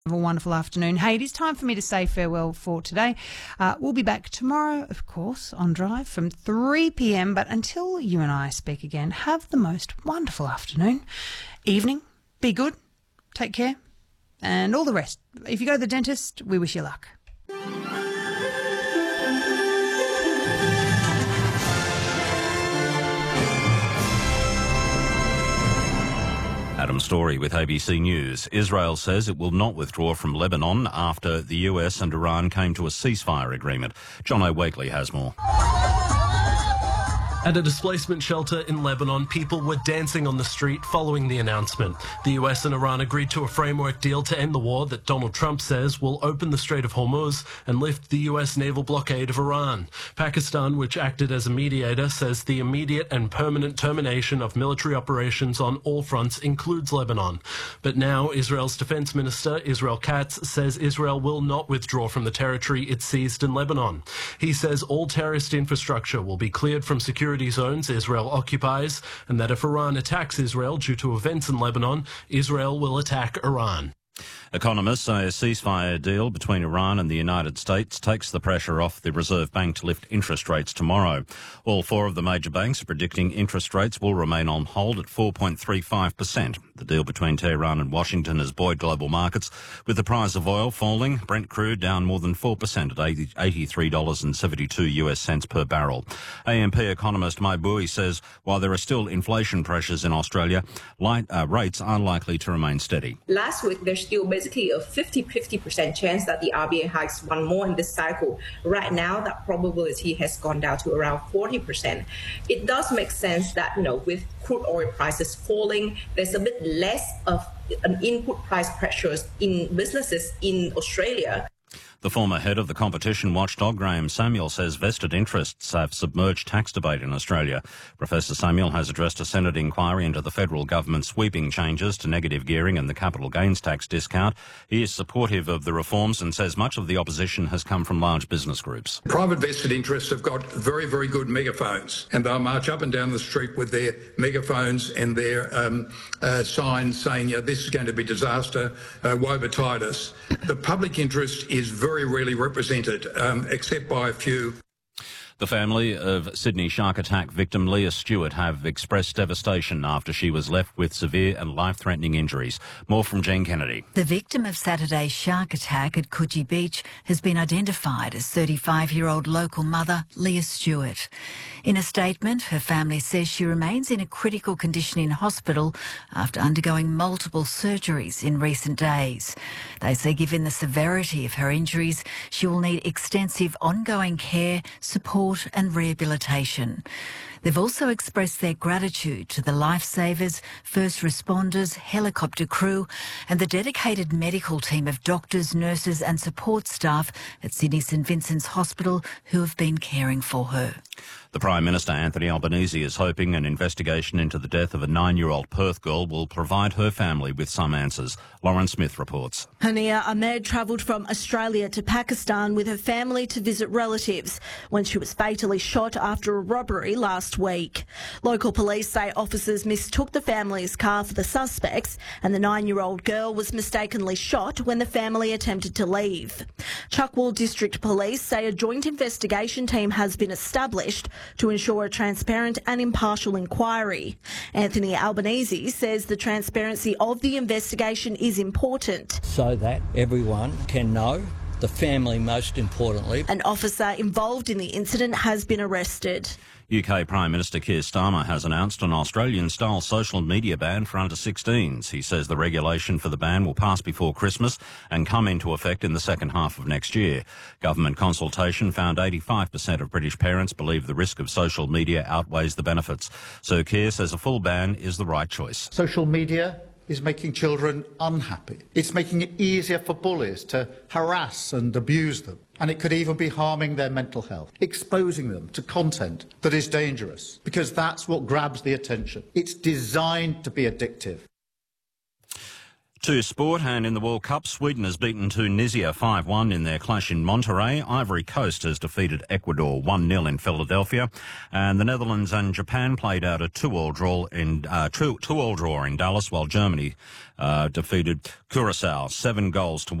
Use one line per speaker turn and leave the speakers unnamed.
Have a wonderful afternoon. Hey, it is time for me to say farewell for today. We'll be back tomorrow, of course, on Drive from 3 p.m. But until you and I speak again, have the most wonderful afternoon, evening, be good, take care, and all the rest. If you go to the dentist, we wish you luck.
Adam Story with ABC News. Israel says it will not withdraw from Lebanon after the US and Iran came to a ceasefire agreement. John O'Wakely has more.
At a displacement shelter in Lebanon, people were dancing on the street following the announcement. The US and Iran agreed to a framework deal to end the war that Donald Trump says will open the Strait of Hormuz and lift the US naval blockade of Iran. Pakistan, which acted as a mediator, says the immediate and permanent termination of military operations on all fronts includes Lebanon. But now Israel's defense minister, Israel Katz, says Israel will not withdraw from the territory it seized in Lebanon. He says all terrorist infrastructure will be cleared from security zones Israel occupies, and that if Iran attacks Israel due to events in Lebanon, Israel will attack Iran.
Economists say a ceasefire deal between Iran and the United States takes the pressure off the Reserve Bank to lift interest rates tomorrow. All four of the major banks are predicting interest rates will remain on hold at 4.35%. The deal between Tehran and Washington has buoyed global markets, with the price of oil falling, Brent crude down more than 4% at $83.72 US cents per barrel. AMP economist Mai Bui says while there are still inflation pressures in Australia, rates are likely to remain steady.
Last week, there's still basically a 50% chance that the RBA hikes one more in this cycle. Right now, that probability has gone down to around 40%. It does make sense that, with crude oil prices falling, there's a bit less of an input price pressures in businesses in Australia.
The former head of the competition watchdog, Graham Samuel, says vested interests have submerged tax debate in Australia. Professor Samuel has addressed a Senate inquiry into the federal government's sweeping changes to negative gearing and the capital gains tax discount. He is supportive of the reforms and says much of the opposition has come from large business groups.
Private vested interests have got very, very good megaphones, and they'll march up and down the street with their megaphones and their signs saying, this is going to be disaster, woe betide us. The public interest is very rarely represented, except by a few.
The family of Sydney shark attack victim Leah Stewart have expressed devastation after she was left with severe and life-threatening injuries. More from Jane Kennedy.
The victim of Saturday's shark attack at Coogee Beach has been identified as 35-year-old local mother Leah Stewart. In a statement, her family says she remains in a critical condition in hospital after undergoing multiple surgeries in recent days. They say given the severity of her injuries, she will need extensive ongoing care, support and rehabilitation. They've also expressed their gratitude to the lifesavers, first responders, helicopter crew and the dedicated medical team of doctors, nurses and support staff at Sydney St Vincent's Hospital who have been caring for her.
The Prime Minister, Anthony Albanese, is hoping an investigation into the death of a 9-year-old Perth girl will provide her family with some answers. Lauren Smith reports.
Hania Ahmed travelled from Australia to Pakistan with her family to visit relatives when she was fatally shot after a robbery last week. Local police say officers mistook the family's car for the suspects and the 9-year-old girl was mistakenly shot when the family attempted to leave. Chuckwell District Police say a joint investigation team has been established to ensure a transparent and impartial inquiry. Anthony Albanese says the transparency of the investigation is important,
so that everyone can know, the family most importantly.
An officer involved in the incident has been arrested.
UK Prime Minister Keir Starmer has announced an Australian-style social media ban for under-16s. He says the regulation for the ban will pass before Christmas and come into effect in the second half of next year. Government consultation found 85% of British parents believe the risk of social media outweighs the benefits. So Keir says a full ban is the right choice.
Social media is making children unhappy. It's making it easier for bullies to harass and abuse them. And it could even be harming their mental health, exposing them to content that is dangerous, because that's what grabs the attention. It's designed to be addictive.
To sport, and in the World Cup, Sweden has beaten Tunisia 5-1 in their clash in Monterrey. Ivory Coast has defeated Ecuador 1-0 in Philadelphia. And the Netherlands and Japan played out a 2-2 draw in Dallas, while Germany defeated Curacao 7-1.